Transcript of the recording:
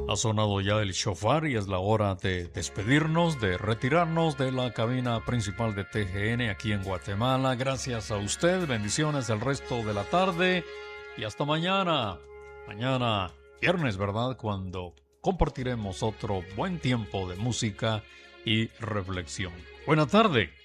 Ha sonado ya el shofar y es la hora de despedirnos, de retirarnos de la cabina principal de TGN aquí en Guatemala. Gracias a usted, bendiciones el resto de la tarde y hasta mañana. Mañana, viernes, ¿verdad? Cuando compartiremos otro buen tiempo de música y reflexión. Buena tarde.